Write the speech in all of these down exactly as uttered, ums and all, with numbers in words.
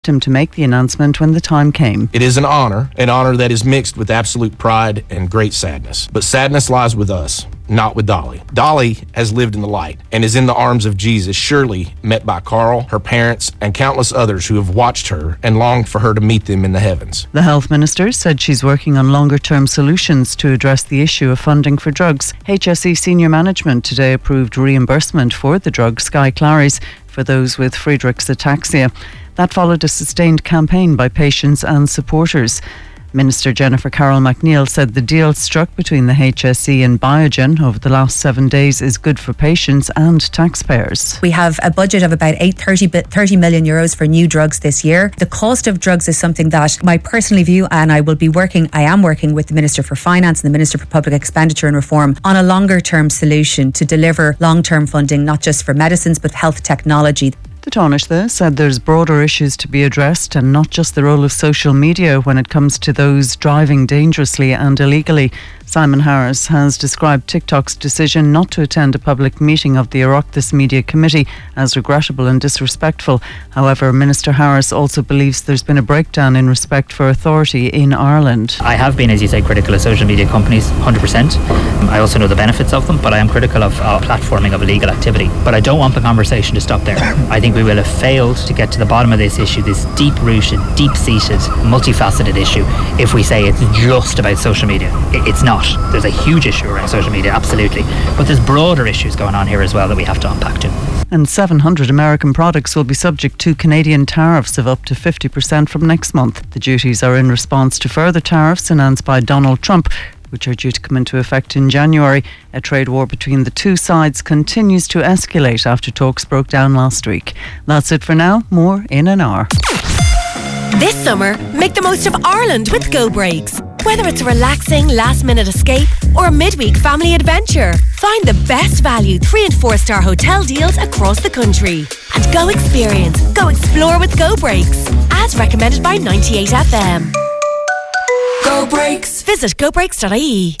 him to make the announcement when the time came. It is an honor, an honor that is mixed with absolute pride and great sadness. But sadness lies with us, not with Dolly. Dolly has lived in the light and is in the arms of Jesus, surely met by Carl, her parents, and countless others who have watched her and longed for her to meet them in the heavens. The health minister said she's working on longer-term solutions to address the issue of funding for drugs. H S E senior management today approved reimbursement for the drug Skyclarys for those with Friedreich's ataxia. That followed a sustained campaign by patients and supporters. Minister Jennifer Carroll MacNeill said the deal struck between the H S E and Biogen over the last seven days is good for patients and taxpayers. We have a budget of about eight, thirty, thirty million euros for new drugs this year. The cost of drugs is something that my personal view, and I will be working, I am working with the Minister for Finance and the Minister for Public Expenditure and Reform on a longer term solution to deliver long term funding, not just for medicines but health technology. The Taoiseach said there's broader issues to be addressed and not just the role of social media when it comes to those driving dangerously and illegally. Simon Harris has described TikTok's decision not to attend a public meeting of the Oireachtas Media Committee as regrettable and disrespectful. However, Minister Harris also believes there's been a breakdown in respect for authority in Ireland. I have been, as you say, critical of social media companies, one hundred percent. I also know the benefits of them, but I am critical of uh, platforming of illegal activity. But I don't want the conversation to stop there. I think we will have failed to get to the bottom of this issue, this deep-rooted, deep-seated, multifaceted issue, if we say it's just about social media. It's not. There's a huge issue around social media, absolutely. But there's broader issues going on here as well that we have to unpack too. And seven hundred American products will be subject to Canadian tariffs of up to fifty percent from next month. The duties are in response to further tariffs announced by Donald Trump, which are due to come into effect in January. A trade war between the two sides continues to escalate after talks broke down last week. That's it for now. More in an hour. This summer, make the most of Ireland with Go Breaks. Whether it's a relaxing last-minute escape or a midweek family adventure, find the best value three and four star hotel deals across the country. And go experience, go explore with Go Breaks. As recommended by ninety-eight F M. Go Breaks. Visit go breaks dot I E.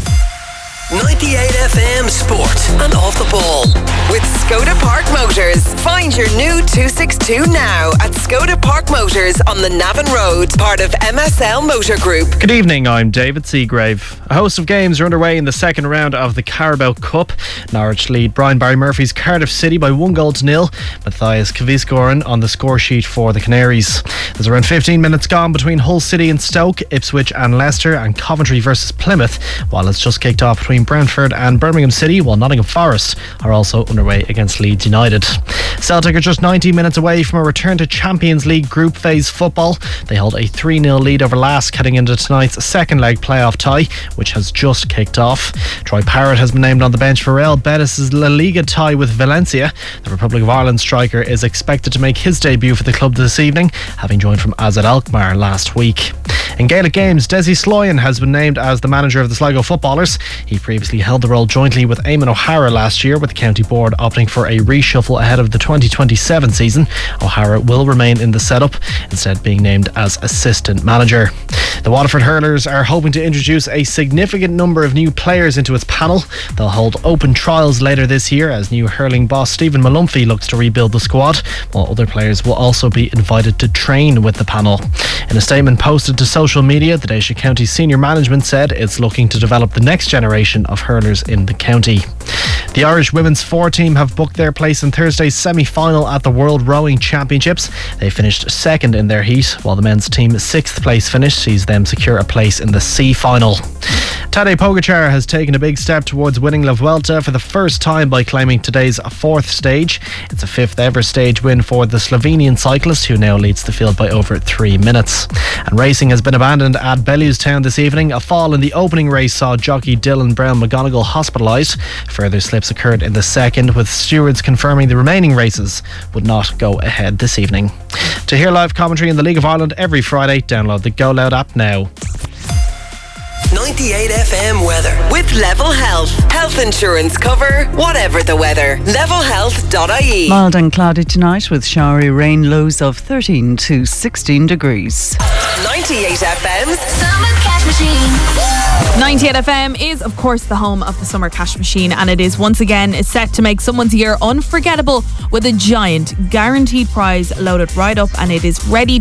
ninety-eight F M Sport and Off the Ball with Skoda Park Motors. Find your new two sixty-two now at Skoda Park Motors on the Navan Road, part of M S L Motor Group. Good evening, I'm David Seagrave. A host of games are underway in the second round of the Carabao Cup. Norwich lead Brian Barry Murphy's Cardiff City by one goal to nil. Matthias Kvisgoren on the score sheet for the Canaries. There's around fifteen minutes gone between Hull City and Stoke, Ipswich and Leicester, and Coventry versus Plymouth, while it's just kicked off between Brentford and Birmingham City, while Nottingham Forest are also underway against Leeds United. Celtic are just ninety minutes away from a return to Champions League group phase football. They hold a three nil lead over Lask heading into tonight's second leg playoff tie, which has just kicked off. Troy Parrott has been named on the bench for Real Betis' La Liga tie with Valencia. The Republic of Ireland striker is expected to make his debut for the club this evening, having joined from A Z Alkmaar last week. In Gaelic games, Desi Sloyan has been named as the manager of the Sligo footballers. He previously held the role jointly with Eamon O'Hara last year, with the county board opting for a reshuffle ahead of the twenty twenty-seven season. O'Hara will remain in the setup, instead being named as assistant manager. The Waterford Hurlers are hoping to introduce a significant number of new players into its panel. They'll hold open trials later this year as new hurling boss Stephen Malumphey looks to rebuild the squad, while other players will also be invited to train with the panel. In a statement posted to social media, the Daoiseach County senior management said it's looking to develop the next generation of hurlers in the county. The Irish women's four team have booked their place in Thursday's semi-final at the World Rowing Championships. They finished second in their heat, while the men's team's sixth place finish sees them secure a place in the C final. Tadej Pogačar has taken a big step towards winning La Vuelta for the first time by claiming today's fourth stage. It's a fifth ever stage win for the Slovenian cyclist, who now leads the field by over three minutes. And racing has been abandoned at Bellewstown this evening. A fall in the opening race saw jockey Dylan Brown McGonigal hospitalised. Further slips occurred in the second, with stewards confirming the remaining races would not go ahead this evening. To hear live commentary in the League of Ireland every Friday, download the Go Loud app now. ninety-eight F M weather with Level Health. Health insurance cover, whatever the weather. level health dot I E. Mild and cloudy tonight with showery rain, lows of thirteen to sixteen degrees. ninety-eight F M's Summer Cash Machine. ninety-eight F M is, of course, the home of the Summer Cash Machine, and it is once again set to make someone's year unforgettable with a giant guaranteed prize loaded right up, and it is ready